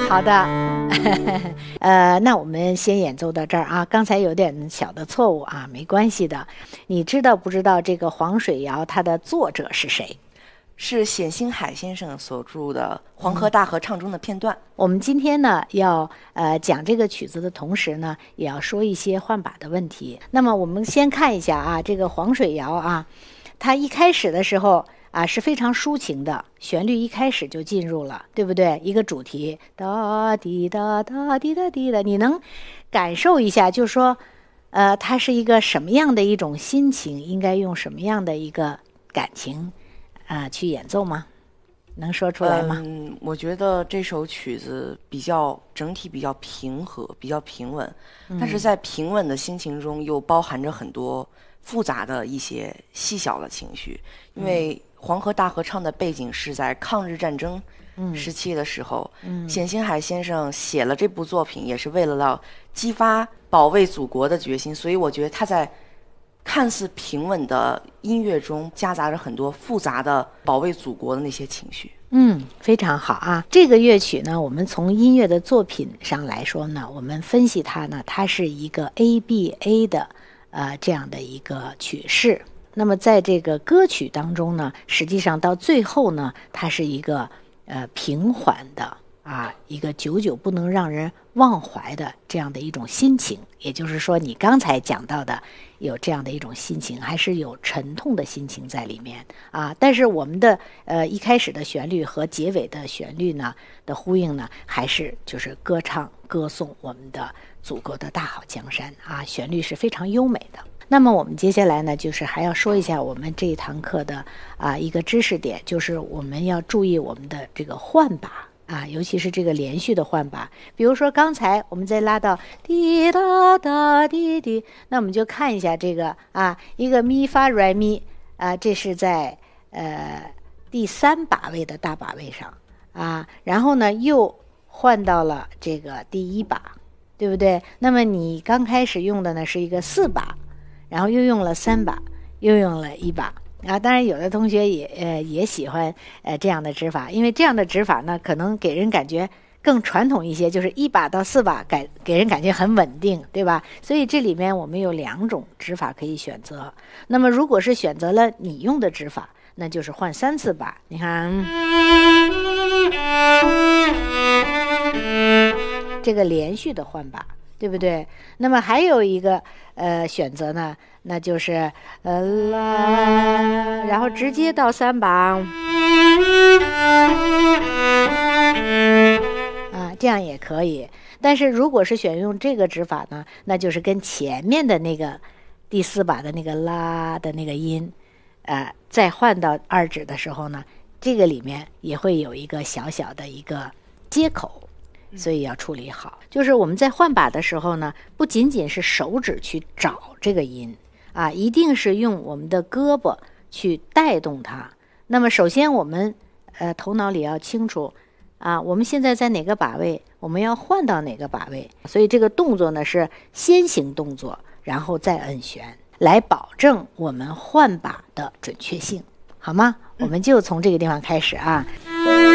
好的。那我们先演奏到这儿啊。刚才有点小的错误啊，没关系的。你知道不知道这个黄水谣它的作者是谁？ 是冼星海先生所著的《黄河大合唱》中的片段。 我们今天呢要讲这个曲子的同时呢，也要说一些换把的问题。那么我们先看一下啊，这个黄水谣啊，它一开始的时候啊是非常抒情的，旋律一开始就进入了，对不对？一个主题哒滴哒哒滴哒滴的，你能感受一下，就是说它是一个什么样的一种心情，应该用什么样的一个感情去演奏吗？能说出来吗？ 我觉得这首曲子整体比较平和，比较平稳，但是在平稳的心情中又包含着很多复杂的一些细小的情绪。因为黄河大合唱的背景是在抗日战争时期的时候，冼星海先生写了这部作品也是为了激发保卫祖国的决心，所以我觉得他在看似平稳的音乐中夹杂着很多复杂的保卫祖国的那些情绪。 非常好啊。这个乐曲呢，我们从音乐的作品上来说呢，我们分析它呢，它是一个 ABA 的这样的一个曲式。那么在这个歌曲当中呢，实际上到最后呢，它是一个平缓的一个久久不能让人忘怀的这样的一种心情。也就是说，你刚才讲到的有这样的一种心情，还是有沉痛的心情在里面但是我们的一开始的旋律和结尾的旋律呢的呼应呢，还是就是歌唱歌颂我们的祖国的大好江山旋律是非常优美的。那么我们接下来呢，就是还要说一下我们这一堂课的一个知识点，就是我们要注意我们的这个换把尤其是这个连续的换把。比如说刚才我们再拉到滴答答滴滴，那我们就看一下这个一个咪发来咪这是在第3把位的大把位上然后呢又换到了这个第1把，对不对？那么你刚开始用的呢是一个4把，然后又用了3把，又用了1把当然有的同学也喜欢这样的指法，因为这样的指法呢可能给人感觉更传统一些，就是1把到4把给人感觉很稳定，对吧？所以这里面我们有2种指法可以选择。那么如果是选择了你用的指法，那就是换3次把。你看这个连续的换把，对不对？那么还有一个选择呢，那就是啦，然后直接到3把这样也可以。但是如果是选用这个指法呢，那就是跟前面的那个第4把的那个啦的那个音再换到2指的时候呢，这个里面也会有一个小小的一个接口，所以要处理好。就是我们在换把的时候呢，不仅仅是手指去找这个音一定是用我们的胳膊去带动它。那么首先我们头脑里要清楚我们现在在哪个把位，我们要换到哪个把位，所以这个动作呢是先行动作，然后再摁弦，来保证我们换把的准确性，好吗？我们就从这个地方开始